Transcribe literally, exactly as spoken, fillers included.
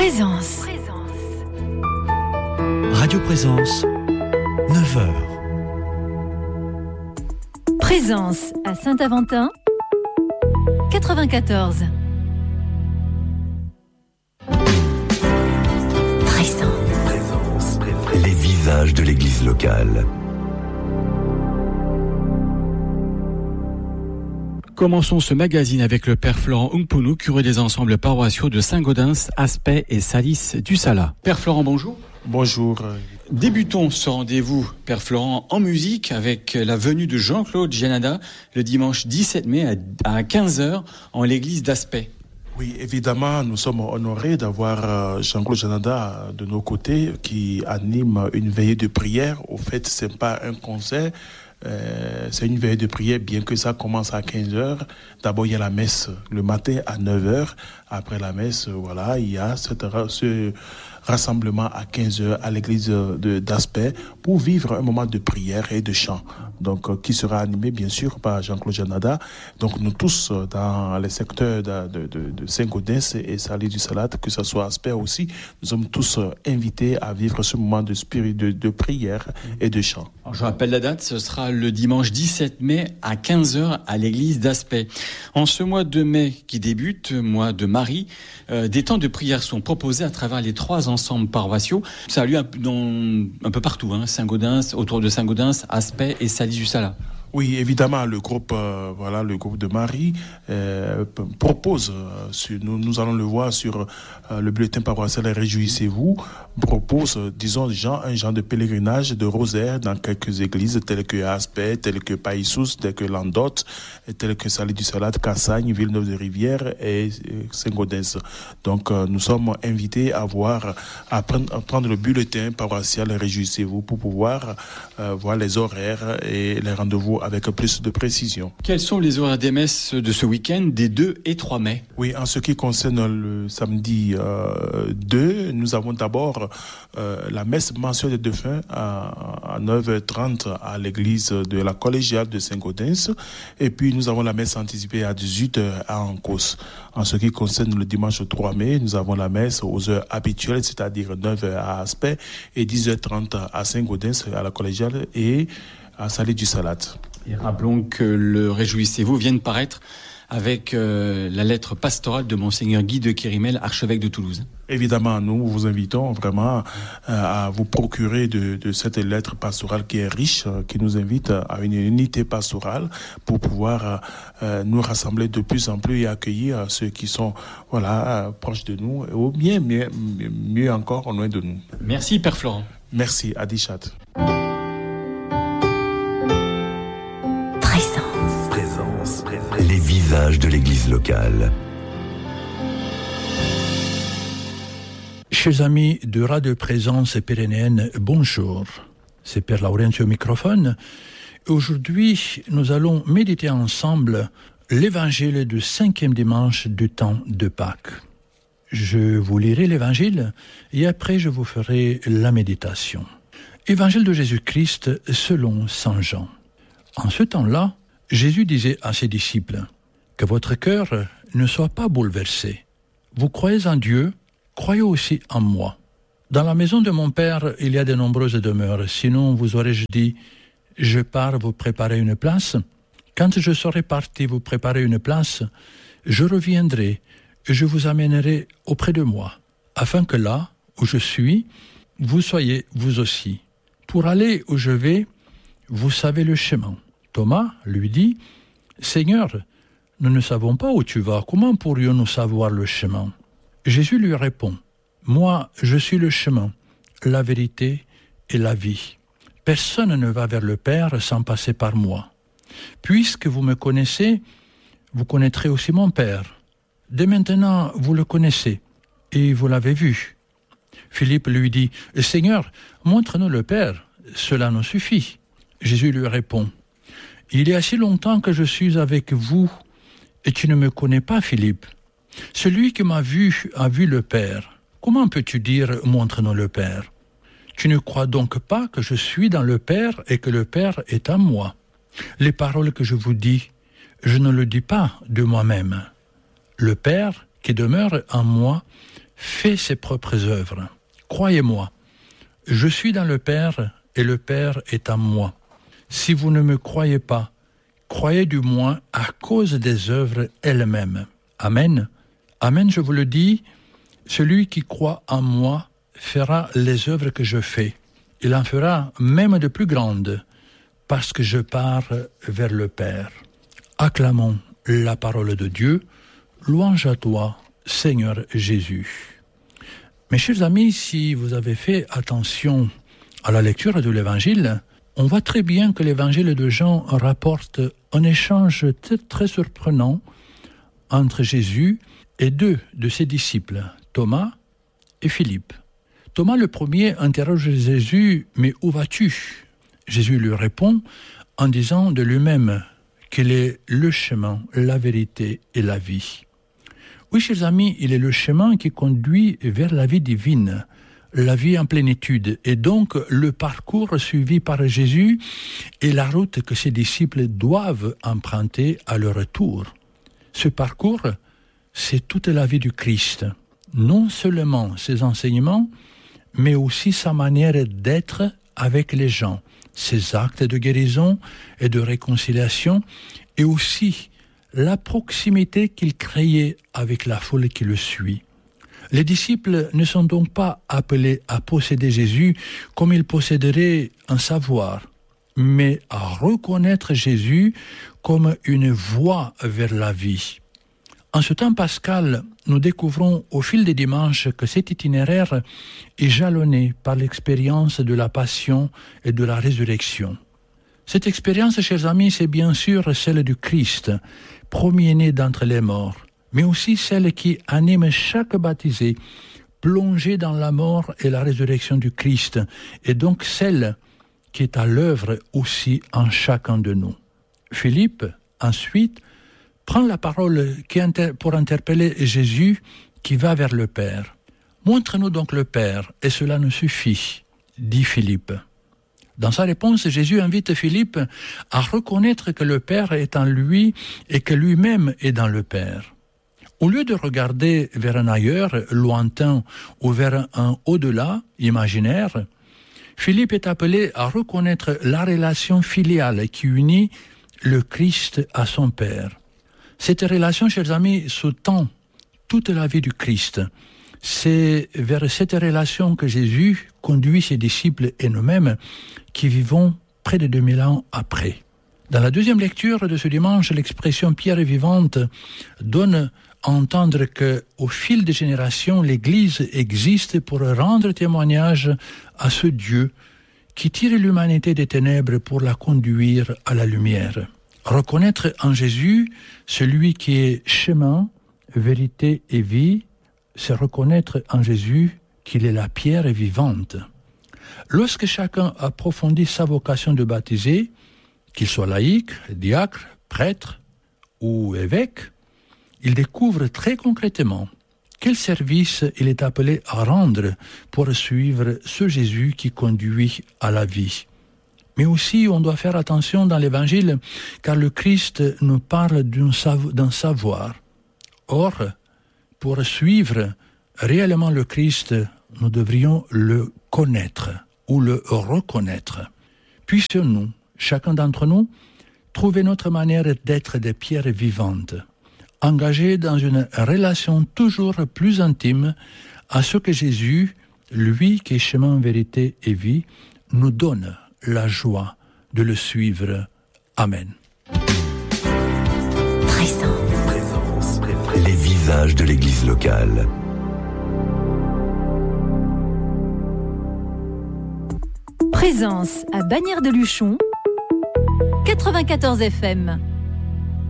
Présence. Radio Présence, neuf heures. Présence à Saint-Aventin, quatre-vingt-quatorze. Présence. Présence. Les visages de l'église locale. Commençons ce magazine avec le père Florent Ungpunu, curé des ensembles paroissiaux de Saint-Gaudens, Aspet et Salis du Sala. Père Florent, bonjour. Bonjour. Débutons ce rendez-vous, père Florent, en musique avec la venue de Jean-Claude Gianada le dimanche dix-sept mai à quinze heures en l'église d'Aspet. Oui, évidemment, nous sommes honorés d'avoir Jean-Claude Gianada de nos côtés qui anime une veillée de prière. Au fait, ce n'est pas un concert. Euh, c'est une veille de prière, bien que ça commence à quinze heures. D'abord, il y a la messe le matin à neuf heures. Après la messe, voilà, il y a cette, ce rassemblement à quinze heures à l'église de, d'Aspet pour vivre un moment de prière et de chant. Donc, euh, qui sera animé, bien sûr, par Jean-Claude Gianada. Donc, nous tous, dans les secteurs de, de, de, de Saint-Gaudens et Salis du Sala, que ce soit Aspet aussi, nous sommes tous invités à vivre ce moment de, spirit, de, de prière et de chant. Alors, je rappelle la date, ce sera le dimanche dix-sept mai à quinze heures à l'église d'Aspet. En ce mois de mai qui débute, mois de Marie, euh, des temps de prière sont proposés à travers les trois ensembles paroissiaux. Ça a lieu un, dans, un peu partout, hein, Saint-Gaudens, autour de Saint-Gaudens, Aspet et Salis du Sala. Oui, évidemment, le groupe, euh, voilà, le groupe de Marie euh, p- propose, euh, sur, nous, nous allons le voir sur euh, le bulletin paroissial Réjouissez-vous, propose, euh, disons, genre, un genre de pèlerinage, de rosaire dans quelques églises telles que Aspet, telles que Païsous, telles que Landotte, telles que Salis du Sala, Cassagne, Villeneuve-de-Rivière et, et Saint-Gaudens. Donc, euh, nous sommes invités à voir, à prendre, à prendre le bulletin paroissial Réjouissez-vous pour pouvoir euh, voir les horaires et les rendez-vous avec plus de précision. Quels sont les horaires des messes de ce week-end des deux et trois mai? Oui, en ce qui concerne le samedi euh, deux, nous avons d'abord euh, la messe mention des défunts à, à neuf heures trente à l'église de la collégiale de Saint-Gaudens. Et puis nous avons la messe anticipée à dix-huit heures à Ancos. En ce qui concerne le dimanche trois mai, nous avons la messe aux heures habituelles, c'est-à-dire neuf heures à Aspet et dix heures trente à Saint-Gaudens à la collégiale et à Salis du Sala. Et rappelons que le Réjouissez-vous vient de paraître avec euh, la lettre pastorale de Monseigneur Guy de Kérimel, archevêque de Toulouse. Évidemment, nous vous invitons vraiment euh, à vous procurer de, de cette lettre pastorale qui est riche, euh, qui nous invite à une unité pastorale pour pouvoir euh, nous rassembler de plus en plus et accueillir ceux qui sont voilà, euh, proches de nous, ou bien mieux, mieux encore loin de nous. Merci, Père Florent. Merci, Adichat. Présence. Présence. Les visages de l'église locale. Chers amis de Radio Présence pyrénéenne, bonjour. C'est Père Laurencio au microphone. Aujourd'hui, nous allons méditer ensemble l'évangile du cinquième dimanche du temps de Pâques. Je vous lirai l'évangile et après je vous ferai la méditation. Évangile de Jésus-Christ selon saint Jean. En ce temps-là, Jésus disait à ses disciples « Que votre cœur ne soit pas bouleversé. Vous croyez en Dieu, croyez aussi en moi. Dans la maison de mon Père, il y a de nombreuses demeures. Sinon, vous aurais-je dit « Je pars vous préparer une place. Quand je serai parti vous préparer une place, je reviendrai et je vous amènerai auprès de moi, afin que là où je suis, vous soyez vous aussi. Pour aller où je vais, vous savez le chemin. » Thomas lui dit « Seigneur, nous ne savons pas où tu vas, comment pourrions-nous savoir le chemin ?» Jésus lui répond « Moi, je suis le chemin, la vérité et la vie. Personne ne va vers le Père sans passer par moi. Puisque vous me connaissez, vous connaîtrez aussi mon Père. Dès maintenant, vous le connaissez et vous l'avez vu. » Philippe lui dit « Seigneur, montre-nous le Père, cela nous suffit. » Jésus lui répond « Il y a si longtemps que je suis avec vous et tu ne me connais pas, Philippe. Celui qui m'a vu a vu le Père. Comment peux-tu dire « montre-nous le Père » ? Tu ne crois donc pas que je suis dans le Père et que le Père est en moi. Les paroles que je vous dis, je ne le dis pas de moi-même. Le Père qui demeure en moi fait ses propres œuvres. Croyez-moi, je suis dans le Père et le Père est en moi. Si vous ne me croyez pas, croyez du moins à cause des œuvres elles-mêmes. Amen. Amen, je vous le dis, celui qui croit en moi fera les œuvres que je fais. Il en fera même de plus grandes, parce que je pars vers le Père. Acclamons la parole de Dieu. Louange à toi, Seigneur Jésus. Mes chers amis, si vous avez fait attention à la lecture de l'Évangile, on voit très bien que l'Évangile de Jean rapporte un échange très, très surprenant entre Jésus et deux de ses disciples, Thomas et Philippe. Thomas le premier interroge Jésus « Mais où vas-tu » Jésus lui répond en disant de lui-même qu'il est le chemin, la vérité et la vie. Oui, chers amis, il est le chemin qui conduit vers la vie divine, la vie en plénitude, et donc le parcours suivi par Jésus est la route que ses disciples doivent emprunter à leur retour. Ce parcours, c'est toute la vie du Christ, non seulement ses enseignements, mais aussi sa manière d'être avec les gens, ses actes de guérison et de réconciliation, et aussi la proximité qu'il créait avec la foule qui le suit. Les disciples ne sont donc pas appelés à posséder Jésus comme ils posséderaient un savoir, mais à reconnaître Jésus comme une voie vers la vie. En ce temps pascal, nous découvrons au fil des dimanches que cet itinéraire est jalonné par l'expérience de la passion et de la résurrection. Cette expérience, chers amis, c'est bien sûr celle du Christ, premier-né d'entre les morts, mais aussi celle qui anime chaque baptisé, plongé dans la mort et la résurrection du Christ, et donc celle qui est à l'œuvre aussi en chacun de nous. Philippe, ensuite, prend la parole pour interpeller Jésus qui va vers le Père. « Montre-nous donc le Père, et cela nous suffit, » dit Philippe. Dans sa réponse, Jésus invite Philippe à reconnaître que le Père est en lui et que lui-même est dans le Père. Au lieu de regarder vers un ailleurs, lointain, ou vers un au-delà, imaginaire, Philippe est appelé à reconnaître la relation filiale qui unit le Christ à son Père. Cette relation, chers amis, sous-tend toute la vie du Christ. C'est vers cette relation que Jésus conduit ses disciples et nous-mêmes qui vivons près de deux mille ans après. Dans la deuxième lecture de ce dimanche, l'expression « pierre vivante » donne à entendre qu'au fil des générations, l'Église existe pour rendre témoignage à ce Dieu qui tire l'humanité des ténèbres pour la conduire à la lumière. Reconnaître en Jésus celui qui est chemin, vérité et vie, c'est reconnaître en Jésus qu'il est la pierre vivante. Lorsque chacun approfondit sa vocation de baptisé, qu'il soit laïque, diacre, prêtre ou évêque, il découvre très concrètement quel service il est appelé à rendre pour suivre ce Jésus qui conduit à la vie. Mais aussi, on doit faire attention dans l'Évangile, car le Christ nous parle d'un sav- d'un savoir. Or, pour suivre réellement le Christ, nous devrions le connaître ou le reconnaître. Puissions-nous, chacun d'entre nous, trouver notre manière d'être des pierres vivantes, engagées dans une relation toujours plus intime à ce que Jésus, lui qui est chemin, vérité et vie, nous donne la joie de le suivre. Amen. Présence. Présence. Les visages de l'Église locale. Présence à Bagnères de Luchon, quatre-vingt-quatorze F M.